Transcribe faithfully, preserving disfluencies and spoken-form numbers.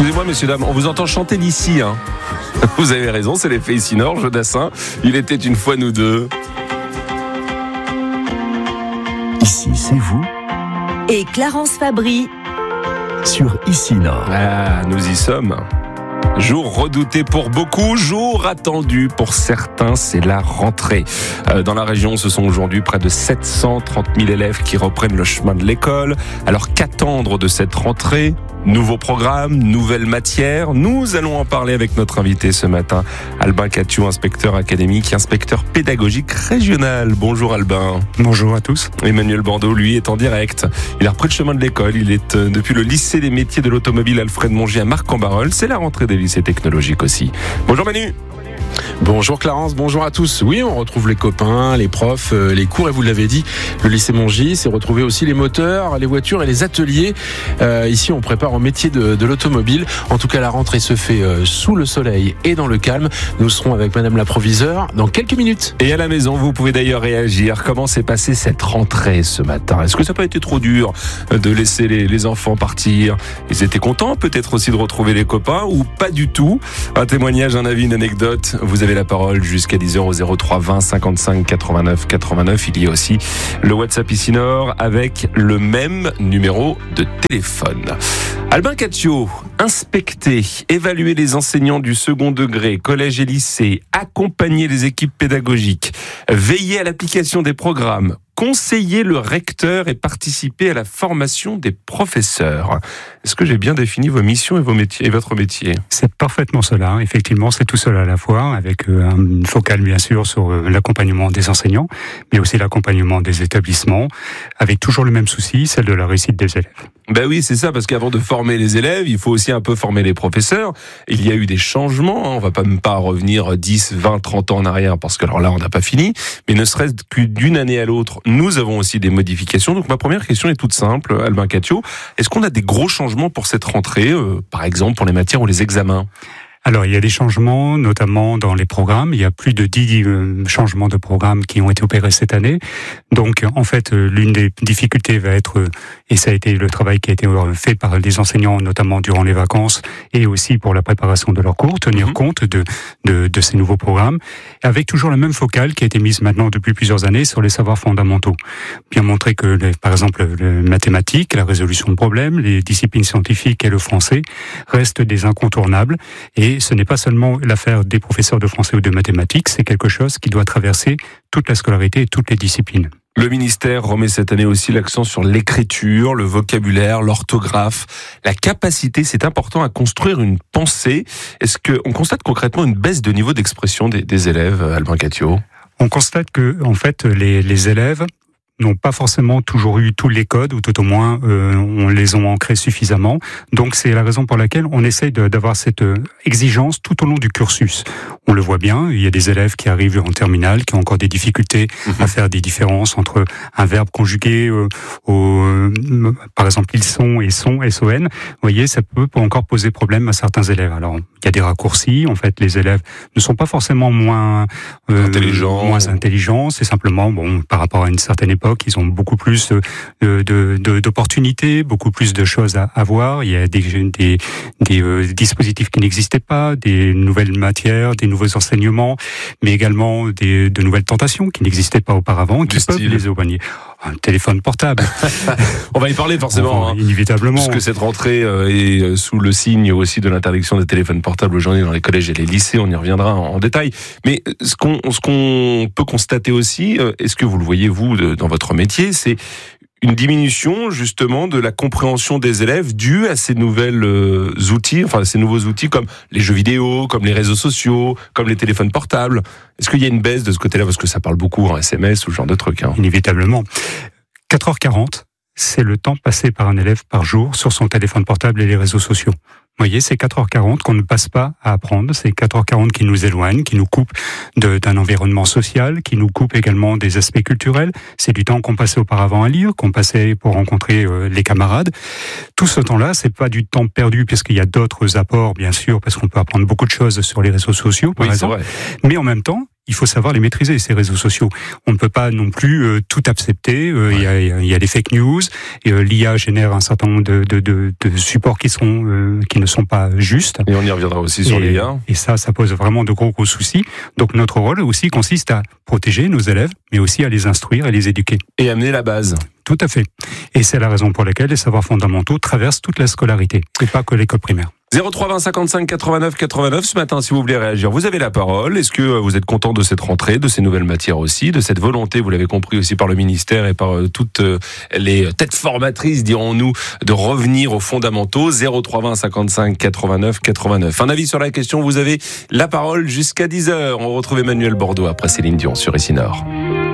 Excusez-moi, messieurs, dames, on vous entend chanter d'ici. Hein. Vous avez raison, c'est l'effet ici Nord, Jeu Dassin. Il était une fois nous deux. Ici, c'est vous. Et Clarence Fabry. Sur Ici Nord. Ah, nous y sommes. Jour redouté pour beaucoup, jour attendu pour certains, c'est la rentrée. Euh, dans la région, ce sont aujourd'hui près de sept cent trente mille élèves qui reprennent le chemin de l'école. Alors qu'attendre de cette rentrée ? Nouveau programme, nouvelles matières. Nous allons en parler avec notre invité ce matin, Albin Catiou, inspecteur académique, inspecteur pédagogique régional. Bonjour Albin. Bonjour à tous. Emmanuel Bordeaux, lui, est en direct. Il a repris le chemin de l'école. Il est euh, depuis le lycée des métiers de l'automobile Alfred Mongier à Marc-en-Barœul. C'est la rentrée des lycées technologiques aussi. Bonjour Manu. Bonjour Clarence, bonjour à tous. Oui, on retrouve les copains, les profs, euh, les cours, et vous l'avez dit, le lycée Mongier s'est retrouvé aussi les moteurs, les voitures et les ateliers. Euh, ici, on prépare au métier de, de l'automobile. En tout cas, la rentrée se fait euh, sous le soleil et dans le calme. Nous serons avec Madame la proviseure dans quelques minutes. Et à la maison, vous pouvez d'ailleurs réagir. Comment s'est passée cette rentrée ce matin ? Est-ce que ça n'a pas été trop dur de laisser les, les enfants partir ? Ils étaient contents peut-être aussi de retrouver les copains ou pas du tout ? Un témoignage, un avis, une anecdote. Vous avez la parole jusqu'à dix heures au zéro trois vingt cinquante-cinq quatre-vingt-neuf quatre-vingt-neuf. Il y a aussi le WhatsApp Ici Nord avec le même numéro de téléphone. Albin Catiou, inspecter, évaluer les enseignants du second degré, collège et lycée, accompagner les équipes pédagogiques, veiller à l'application des programmes, conseiller le recteur et participer à la formation des professeurs. Est-ce que j'ai bien défini vos missions et, vos métiers, et votre métier ? C'est parfaitement cela. Effectivement, c'est tout cela à la fois, avec une focale bien sûr sur l'accompagnement des enseignants, mais aussi l'accompagnement des établissements, avec toujours le même souci, celle de la réussite des élèves. Ben oui, c'est ça, parce qu'avant de former les élèves, il faut aussi un peu former les professeurs. Il y a eu des changements, hein. On va pas même pas revenir dix, vingt, trente ans en arrière, parce que alors là, on n'a pas fini, mais ne serait-ce que d'une année à l'autre, nous avons aussi des modifications. Donc ma première question est toute simple, Albin Catiou. Est-ce qu'on a des gros changements pour cette rentrée, euh, par exemple pour les matières ou les examens ? Alors, il y a des changements, notamment dans les programmes. Il y a plus de dix euh, changements de programmes qui ont été opérés cette année. Donc, en fait, euh, l'une des difficultés va être, euh, et ça a été le travail qui a été fait par les enseignants, notamment durant les vacances, et aussi pour la préparation de leurs cours, tenir mmh. compte de, de, de ces nouveaux programmes, avec toujours la même focale qui a été mise maintenant depuis plusieurs années sur les savoirs fondamentaux. Bien montrer que, les, par exemple, les mathématiques, la résolution de problèmes, les disciplines scientifiques et le français restent des incontournables. Et Et ce n'est pas seulement l'affaire des professeurs de français ou de mathématiques, c'est quelque chose qui doit traverser toute la scolarité et toutes les disciplines. Le ministère remet cette année aussi l'accent sur l'écriture, le vocabulaire, l'orthographe, la capacité, c'est important, à construire une pensée. Est-ce qu'on constate concrètement une baisse de niveau d'expression des, des élèves, Albin Catiou ? On constate que, en fait, les, les élèves n'ont pas forcément toujours eu tous les codes, ou tout au moins euh, on les ont ancrés suffisamment. Donc c'est la raison pour laquelle on essaye de, d'avoir cette exigence tout au long du cursus. On le voit bien, il y a des élèves qui arrivent en terminale, qui ont encore des difficultés mmh. à faire des différences entre un verbe conjugué euh, au, euh, par exemple ils sont et sont, S O N. Vous voyez, ça peut encore poser problème à certains élèves. Alors il y a des raccourcis, en fait les élèves ne sont pas forcément moins euh, intelligents, moins intelligents, c'est simplement, bon, par rapport à une certaine époque, ils ont beaucoup plus de, de, de, d'opportunités, beaucoup plus de choses à avoir. Il y a des, des, des euh, dispositifs qui n'existaient pas, des nouvelles matières, des nouveaux enseignements, mais également des, de nouvelles tentations qui n'existaient pas auparavant, qui peuvent les éloigner. Un téléphone portable. On va y parler forcément, enfin, hein, inévitablement. Puisque cette rentrée est sous le signe aussi de l'interdiction des téléphones portables aujourd'hui dans les collèges et les lycées. On y reviendra en détail. Mais ce qu'on, ce qu'on peut constater aussi, est-ce que vous le voyez vous dans votre métier, c'est une diminution justement de la compréhension des élèves due à ces nouvelles euh, outils, enfin ces nouveaux outils comme les jeux vidéo, comme les réseaux sociaux, comme les téléphones portables. Est-ce qu'il y a une baisse de ce côté-là, parce que ça parle beaucoup en S M S ou ce genre de trucs, hein. Inévitablement. quatre heures quarante, c'est le temps passé par un élève par jour sur son téléphone portable et les réseaux sociaux. Vous voyez, c'est quatre heures quarante qu'on ne passe pas à apprendre, c'est quatre heures quarante qui nous éloignent, qui nous coupent de, d'un environnement social, qui nous coupent également des aspects culturels. C'est du temps qu'on passait auparavant à lire, qu'on passait pour rencontrer euh, les camarades. Tout ce temps-là, c'est pas du temps perdu, puisqu'il y a d'autres apports, bien sûr, parce qu'on peut apprendre beaucoup de choses sur les réseaux sociaux, par oui, exemple. c'est vrai. Mais en même temps, il faut savoir les maîtriser, ces réseaux sociaux. On ne peut pas non plus euh, tout accepter. Euh, il, ouais. y a, il y a des fake news. Et, euh, l'I A génère un certain nombre de, de, de, de supports qui, seront, euh, qui ne sont pas justes. Et on y reviendra aussi sur l'I A. Et ça, ça pose vraiment de gros, gros soucis. Donc notre rôle aussi consiste à protéger nos élèves, mais aussi à les instruire et les éduquer. Et amener la base. Tout à fait. Et c'est la raison pour laquelle les savoirs fondamentaux traversent toute la scolarité, et pas que l'école primaire. zéro trois vingt cinquante-cinq quatre-vingt-neuf quatre-vingt-neuf ce matin, si vous voulez réagir, vous avez la parole. Est-ce que vous êtes content de cette rentrée, de ces nouvelles matières aussi, de cette volonté, vous l'avez compris aussi par le ministère et par euh, toutes euh, les têtes formatrices, dirons-nous, de revenir aux fondamentaux. Zéro trois vingt cinquante-cinq quatre-vingt-neuf quatre-vingt-neuf. Un avis sur la question, vous avez la parole jusqu'à dix heures. On retrouve Emmanuel Bordeaux après Céline Dion sur Ici Nord.